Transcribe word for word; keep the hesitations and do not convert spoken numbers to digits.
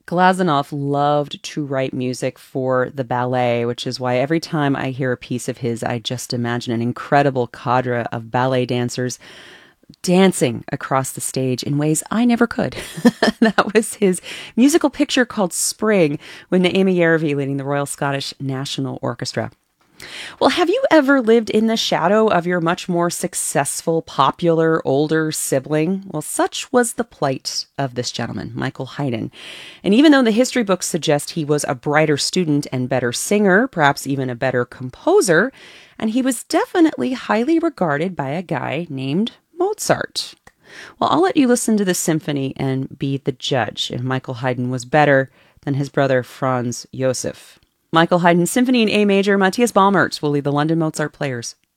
Glazunov loved to write music for the ballet, which is why every time I hear a piece of his, I just imagine an incredible cadre of ballet dancers dancing across the stage in ways I never could. That was his musical picture called Spring, with Naomi Yerovy leading the Royal Scottish National Orchestra. Well, have you ever lived in the shadow of your much more successful, popular, older sibling? Well, such was the plight of this gentleman, Michael Haydn. And even though the history books suggest he was a brighter student and better singer, perhaps even a better composer, and he was definitely highly regarded by a guy named Mozart. Well, I'll let you listen to the symphony and be the judge if Michael Haydn was better than his brother Franz Josef. Michael Haydn's Symphony in A Major. Matthias Baumert will lead the London Mozart Players.